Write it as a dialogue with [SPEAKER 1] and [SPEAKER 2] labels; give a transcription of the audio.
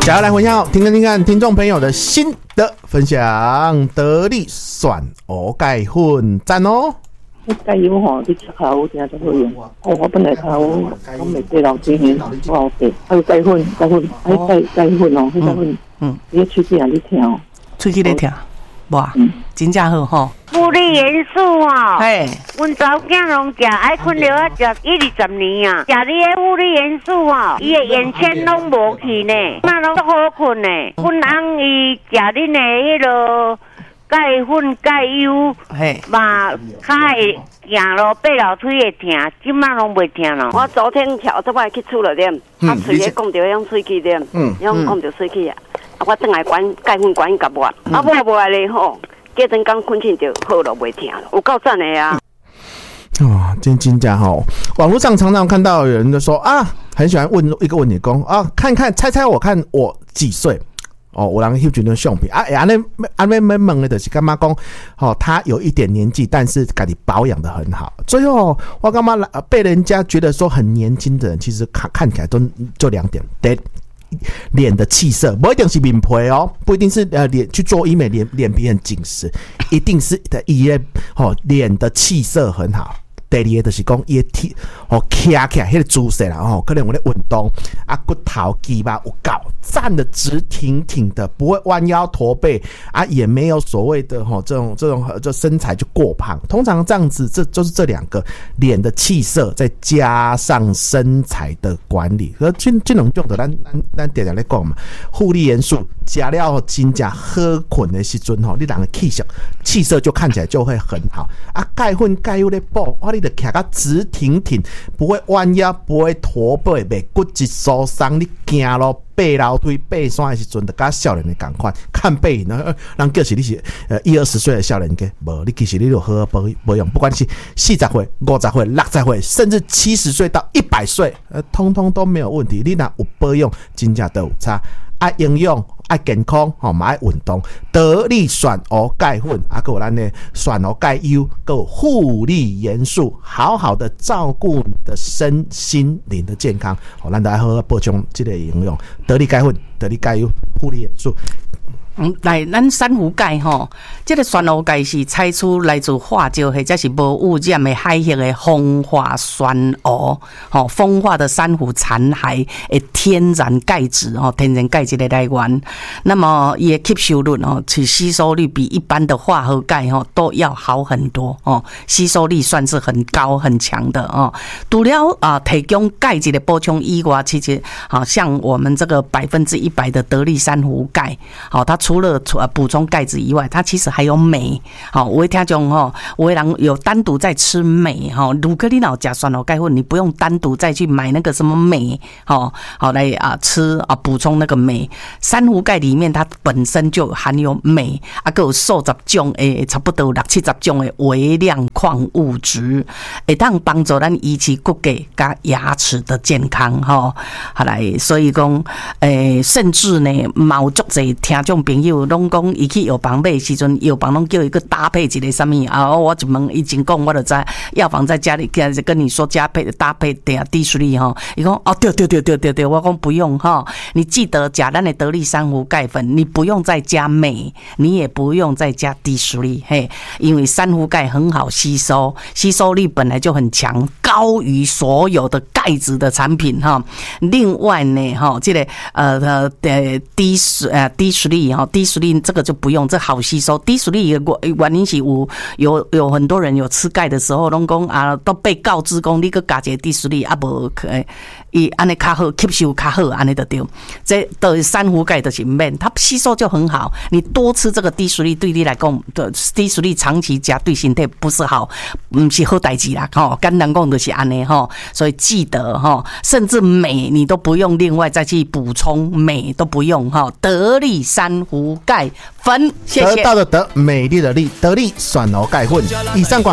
[SPEAKER 1] 想要来分享，听看听众朋友的心得分享。得力蒜蚵钙粉赞哦！
[SPEAKER 2] 钙油吼，你吃下有真好用。我本来我袂对老几年，我好对。还有钙粉，钙粉哦，迄钙粉，你喙齿也咧疼哦，
[SPEAKER 3] 喙齿咧疼，哇，真正好吼。
[SPEAKER 4] 麩粒元素哦，
[SPEAKER 3] 嘿，
[SPEAKER 4] 阮查某囝拢食，爱困了啊食1-20年啊，食你的麩粒元素哦，伊的眼圈拢无去呢，嘛拢好困呢。阮翁伊食恁的迄落钙粉钙油，
[SPEAKER 3] 嘿，
[SPEAKER 4] 嘛较会行路爬楼梯会疼，即马拢袂疼咯。
[SPEAKER 5] 我昨天跳这摆去厝了点，喙咧讲着迄喙齿点，迄讲着喙齿啊，我转来管钙粉管甲抹，抹来咧吼。隔阵刚困醒就好了，袂疼了，有够赞的啊！
[SPEAKER 1] 哦，真假吼，网络上常常看到有人就说啊，很喜欢问一个问题，讲啊，猜我看我几岁？哦，有人翕一张相片啊，安尼问的就是干嘛讲？哦，他有一点年纪，但是家己保养得很好。最后我干嘛被人家觉得说很年轻的人，其实看起来都就2点，对。脸的气色不一定是面皮哦，不一定是脸去做医美脸皮很紧实，一定是脸的气色很好。第二个就是讲伊体徛起来迄个姿势啦可能有咧运动啊，骨头肌肉有够站得直挺挺的，不会弯腰驼背啊，也没有所谓的这种就身材就过胖。通常这样子，这就是这2个脸的气色，再加上身材的管理，和这两种的咱常常咧讲嘛，护理元素加了真正好困的时阵你人的气色就看起来就会很好啊。钙粉钙油咧补，你就徛到直挺挺，不会弯腰，不会驼背，袂骨质疏松。你行路爬楼梯、爬山的时阵，就甲少年的同款。看背影呢，人叫是你是20-20岁的少年家，无你其实你就好好保养，不管是40岁、50岁、60岁，甚至70岁到100岁，通通都没有问题。你若有保养，真正都有差。爱营养，爱健康，嘛爱运动。得力蒜蚵钙粉，还有咱的蒜蚵钙油，还有护理元素，好好的照顾你的身心灵的健康。咱大家好好补充这个营养。得力钙粉、得力钙油、护理元素。
[SPEAKER 3] 来，咱珊瑚钙吼，这个酸蚵钙是采取来自化石或者是无污染的海域的风化酸蚵，风化的珊瑚残骸的天然钙质天然钙质的来源。那么伊的吸收率其吸收率比一般的化合钙都要好很多吸收力算是很高很强的除了提供钙质的补充以外，其实像我们这个100%的得力珊瑚钙，它除了补充钙质以外，它其实还有镁。有的听众有的人有单独在吃镁如果你若有吃酸蚵钙粉，你不用单独再去买那个什么镁来吃补充那个镁。珊瑚钙里面它本身就含有镁还有数十种的差不多60-70种的微量矿物质，会当帮助咱维持骨骼跟牙齿的健康好来，所以讲甚至呢有足侪听众朋友拢讲，伊去药房买的时阵，药房拢叫一个搭配一个什么我一问伊真讲，我就知药房在家里跟你说搭配低水里伊讲对，我讲不用你记得加咱的得力珊瑚钙粉，你不用再加镁，你也不用再加低水里因为珊瑚钙很好吸收，吸收力本来就很强，高于所有的钙质的产品另外呢这个低水力这个就不用，这好吸收。低水力的原因是有很多人有吃钙的时候，拢讲都被告知讲你去加一个低水力无伊安尼较好，吸收较好，安尼就对。这的珊瑚钙就是免，它吸收就很好。你多吃这个低水力，对你来讲，低水力长期加对身体不是好，不是好代志啦。简单讲就是安尼所以记得甚至镁你都不用另外再去补充，镁都不用得力珊瑚钙粉，谢谢。
[SPEAKER 1] 得到的得，美丽的丽，得力蒜蚵钙粉。以上广